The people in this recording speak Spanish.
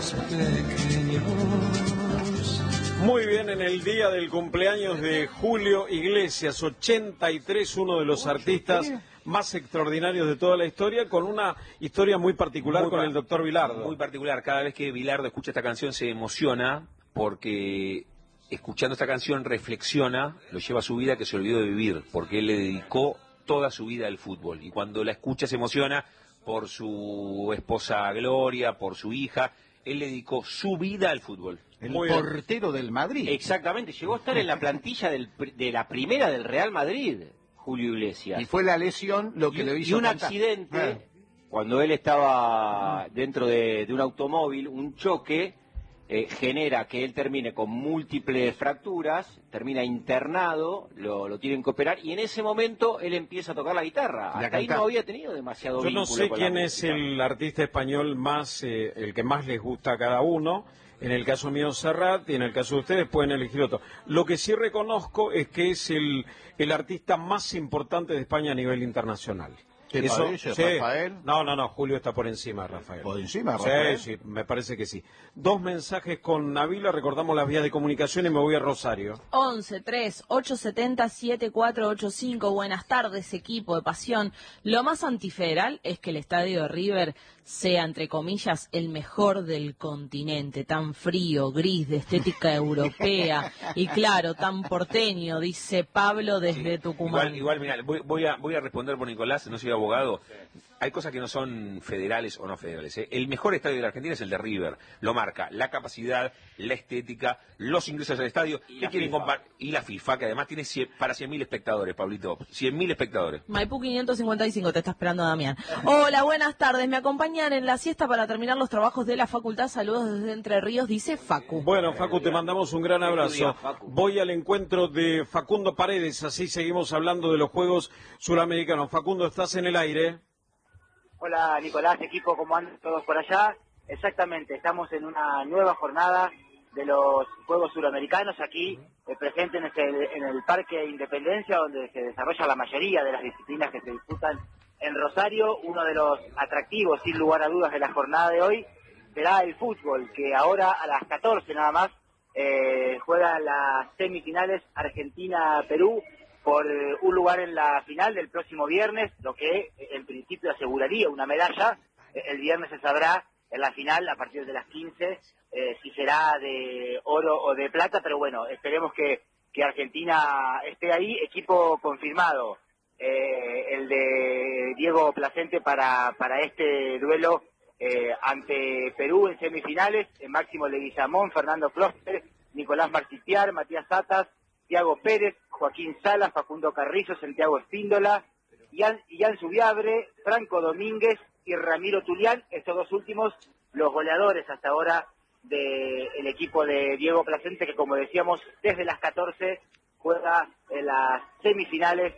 más pequeños. Muy bien, en el día del cumpleaños de Julio Iglesias, 83, uno de los artistas más extraordinarios de toda la historia, con una historia muy particular con el doctor Bilardo. Muy particular, cada vez que Bilardo escucha esta canción se emociona, porque escuchando esta canción reflexiona, lo lleva a su vida que se olvidó de vivir, porque él le dedicó toda su vida al fútbol, y cuando la escucha se emociona por su esposa Gloria, por su hija. Él le dedicó su vida al fútbol. El portero del Madrid. Exactamente, llegó a estar en la plantilla de la primera del Real Madrid, Julio Iglesias. Y fue la lesión lo que le hizo. Y un accidente, cuando él estaba dentro de un automóvil, un choque, genera que él termine con múltiples fracturas, termina internado, lo tienen que operar, y en ese momento él empieza a tocar la guitarra. Hasta ahí no había tenido demasiado Yo vínculo no sé con quién la es música. el artista español más, el que más les gusta a cada uno. En el caso mío, Serrat, y en el caso de ustedes pueden elegir otro. Lo que sí reconozco es que es el artista más importante de España a nivel internacional. ¿Qué parece, sí. Rafael? No, Julio está por encima de Rafael. ¿Por encima de Rafael? Sí, me parece que sí. 2 mensajes con Nabila, recordamos las vías de comunicación y me voy a Rosario. 11-3-870-7485. Buenas tardes, equipo de Pasión. Lo más antifederal es que el estadio de River sea, entre comillas, el mejor del continente, tan frío, gris, de estética europea y claro, tan porteño, dice Pablo desde Tucumán. Igual, mira, voy a responder por Nicolás, no soy abogado. Hay cosas que no son federales o no federales. El mejor estadio de la Argentina es el de River. Lo marca la capacidad, la estética, los ingresos al estadio. ¿Qué quieren comparar? Y la FIFA, que además tiene para 100.000 espectadores, Pablito. 100.000 espectadores. Maipú 555, te está esperando Damián. Hola, buenas tardes. Me acompañan en la siesta para terminar los trabajos de la facultad. Saludos desde Entre Ríos, dice Facu. Bueno, Facu, te mandamos un gran abrazo. Voy al encuentro de Facundo Paredes, así seguimos hablando de los Juegos Suramericanos. Facundo, estás en el aire. Hola Nicolás, equipo, ¿cómo andan todos por allá? Exactamente, estamos en una nueva jornada de los Juegos Suramericanos aquí, presente en el Parque Independencia, donde se desarrolla la mayoría de las disciplinas que se disputan en Rosario. Uno de los atractivos, sin lugar a dudas, de la jornada de hoy será el fútbol, que ahora a las 14 nada más juega las semifinales Argentina-Perú, por un lugar en la final del próximo viernes, lo que en principio aseguraría una medalla. El viernes se sabrá en la final, a partir de las 15, si será de oro o de plata, pero bueno, esperemos que Argentina esté ahí. Equipo confirmado, el de Diego Placente para este duelo ante Perú en semifinales, Máximo Leguizamón, Fernando Clóster, Nicolás Marcitiar, Matías Satas, Thiago Pérez, Joaquín Salas, Facundo Carrizo, Santiago Espíndola, Ian Subiabre, Franco Domínguez y Ramiro Tulián. Estos dos últimos, los goleadores hasta ahora del equipo de Diego Placente, que como decíamos, desde las 14 juega en las semifinales